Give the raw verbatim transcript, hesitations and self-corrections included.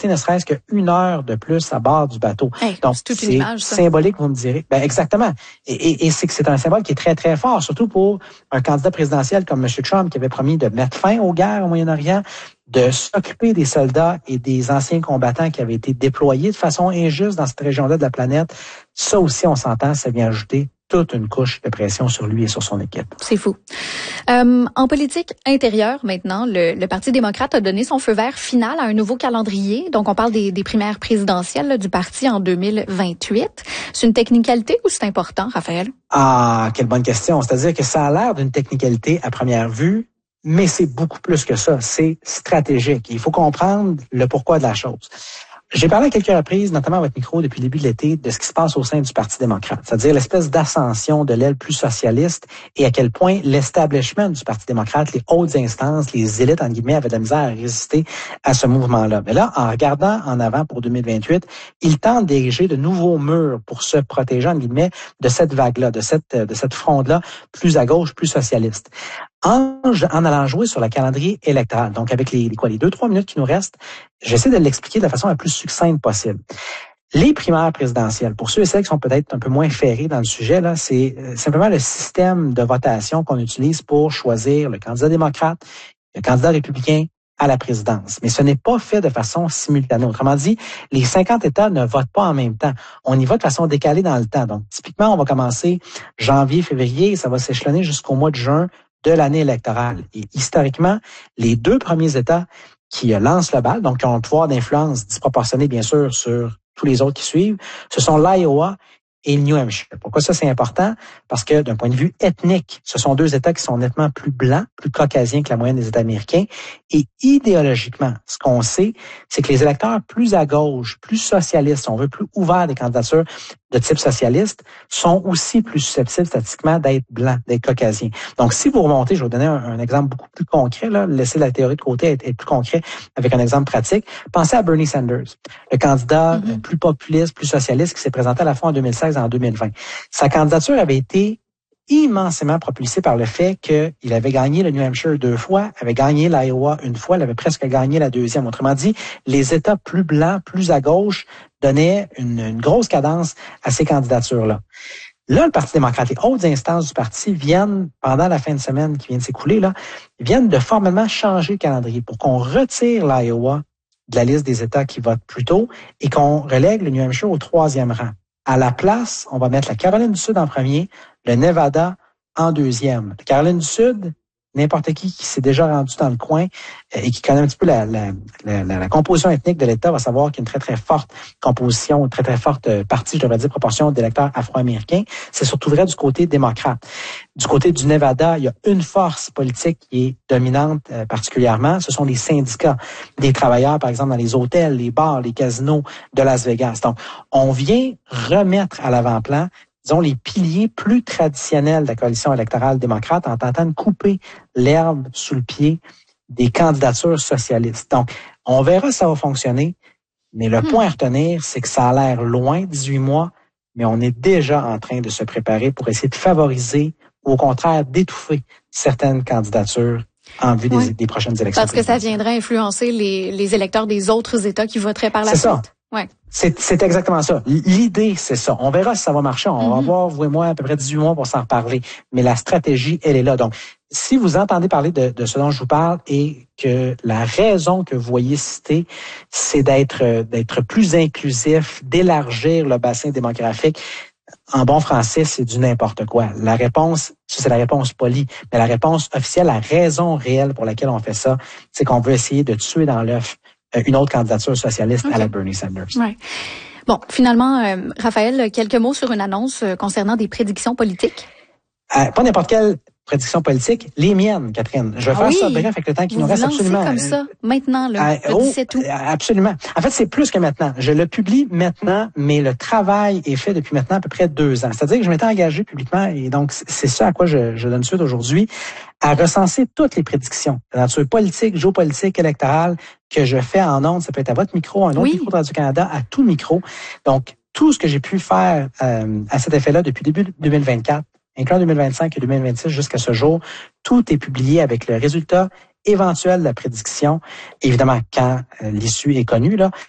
rester ne serait-ce qu'une heure de plus à bord du bateau. Hey, Donc, c'est toute c'est une image, ça. symbolique, vous me direz. Ben, exactement. Et, et, et c'est que c'est un symbole qui est très, très fort, surtout pour un candidat présidentiel comme M. Trump qui avait promis de mettre fin aux guerres au Moyen-Orient, de s'occuper des soldats et des anciens combattants qui avaient été déployés de façon injuste dans cette région-là de la planète. Ça aussi, on s'entend, ça vient ajouter toute une couche de pression sur lui et sur son équipe. C'est fou. Euh, en politique intérieure, maintenant, le, le Parti démocrate a donné son feu vert final à un nouveau calendrier. Donc, on parle des, des primaires présidentielles là, du parti en deux mille vingt-huit. C'est une technicalité ou c'est important, Raphaël? Ah, quelle bonne question. C'est-à-dire que ça a l'air d'une technicalité à première vue, mais c'est beaucoup plus que ça. C'est stratégique. Il faut comprendre le pourquoi de la chose. J'ai parlé à quelques reprises, notamment à votre micro depuis le début de l'été, de ce qui se passe au sein du Parti démocrate, c'est-à-dire l'espèce d'ascension de l'aile plus socialiste et à quel point l'establishment du Parti démocrate, les hautes instances, les élites, entre guillemets, avaient de la misère à résister à ce mouvement-là. Mais là, en regardant en avant pour deux mille vingt-huit, ils tentent d'ériger de nouveaux murs pour se protéger, entre guillemets, de cette vague-là, de cette, de cette fronde-là plus à gauche, plus socialiste. En, en allant jouer sur le calendrier électoral, donc avec les, les quoi, les deux, trois minutes qui nous restent, j'essaie de l'expliquer de la façon la plus succincte possible. Les primaires présidentielles, pour ceux et celles qui sont peut-être un peu moins ferrés dans le sujet, là, c'est simplement le système de votation qu'on utilise pour choisir le candidat démocrate, le candidat républicain à la présidence. Mais ce n'est pas fait de façon simultanée. Autrement dit, les cinquante États ne votent pas en même temps. On y va de façon décalée dans le temps. Donc, typiquement, on va commencer janvier, février, et ça va s'échelonner jusqu'au mois de juin de l'année électorale. Et historiquement, les deux premiers États qui lancent le bal, donc qui ont un pouvoir d'influence disproportionné, bien sûr, sur tous les autres qui suivent, ce sont l'Iowa et le New Hampshire. Pourquoi ça, c'est important? Parce que d'un point de vue ethnique, ce sont deux États qui sont nettement plus blancs, plus caucasiens que la moyenne des États américains. Et idéologiquement, ce qu'on sait, c'est que les électeurs plus à gauche, plus socialistes, si on veut, plus ouverts des candidatures de type socialiste, sont aussi plus susceptibles statistiquement d'être blancs, d'être caucasiens. Donc, si vous remontez, je vais vous donner un, un exemple beaucoup plus concret, là, laisser la théorie de côté, être, être plus concret avec un exemple pratique. Pensez à Bernie Sanders, le candidat mm-hmm. plus populiste, plus socialiste qui s'est présenté à la fois en deux mille seize et en deux mille vingt. Sa candidature avait été immensément propulsé par le fait qu'il avait gagné le New Hampshire deux fois, avait gagné l'Iowa une fois, il avait presque gagné la deuxième. Autrement dit, les États plus blancs, plus à gauche, donnaient une, une grosse cadence à ces candidatures-là. Là, le Parti démocrate, les hautes instances du parti viennent, pendant la fin de semaine qui vient de s'écouler, là, viennent de formellement changer le calendrier pour qu'on retire l'Iowa de la liste des États qui votent plus tôt et qu'on relègue le New Hampshire au troisième rang. À la place, on va mettre la Caroline du Sud en premier, le Nevada en deuxième. La Caroline du Sud, n'importe qui qui s'est déjà rendu dans le coin et qui connaît un petit peu la, la, la, la composition ethnique de l'État va savoir qu'il y a une très, très forte composition, une très, très forte partie, je devrais dire, proportion d'électeurs afro-américains. C'est surtout vrai du côté démocrate. Du côté du Nevada, il y a une force politique qui est dominante euh, particulièrement. Ce sont les syndicats des travailleurs, par exemple, dans les hôtels, les bars, les casinos de Las Vegas. Donc, on vient remettre à l'avant-plan disons, les piliers plus traditionnels de la coalition électorale démocrate en tentant de couper l'herbe sous le pied des candidatures socialistes. Donc, on verra si ça va fonctionner, mais le hmm. point à retenir, c'est que ça a l'air loin, dix-huit mois, mais on est déjà en train de se préparer pour essayer de favoriser ou au contraire d'étouffer certaines candidatures en vue oui. des, des prochaines élections. Parce que ça viendrait influencer les, les électeurs des autres États qui voteraient par la c'est suite. Ça. Ouais. C'est, c'est exactement ça. L'idée, c'est ça. On verra si ça va marcher. On mm-hmm. va avoir, vous et moi, à peu près dix-huit mois pour s'en reparler. Mais la stratégie, elle est là. Donc, si vous entendez parler de, de ce dont je vous parle et que la raison que vous voyez citer, c'est d'être, d'être plus inclusif, d'élargir le bassin démographique, en bon français, c'est du n'importe quoi. La réponse, ça c'est la réponse polie, mais la réponse officielle, la raison réelle pour laquelle on fait ça, c'est qu'on veut essayer de tuer dans l'œuf une autre candidature socialiste okay. à la Bernie Sanders. Ouais. Bon, finalement, euh, Raphaël, quelques mots sur une annonce euh, concernant des prédictions politiques? Euh, pas n'importe quelle prédiction politique, les miennes, Catherine. Je vais ah faire oui. ça bref avec le temps qui vous nous reste absolument. comme ça, maintenant, le, euh, le dix-sept août. Absolument. En fait, c'est plus que maintenant. Je le publie maintenant, mais le travail est fait depuis maintenant à peu près deux ans. C'est-à-dire que je m'étais engagé publiquement, et donc c'est ça à quoi je, je donne suite aujourd'hui, à recenser toutes les prédictions de nature politique, géopolitique, électorale, que je fais en ondes. Ça peut être à votre micro, un autre oui. micro de Radio-Canada, à tout micro. Donc, tout ce que j'ai pu faire euh, à cet effet-là depuis début deux mille vingt-quatre, incluant deux mille vingt-cinq et deux mille vingt-six jusqu'à ce jour, tout est publié avec le résultat éventuel de la prédiction. Évidemment, quand euh, l'issue est connue, là,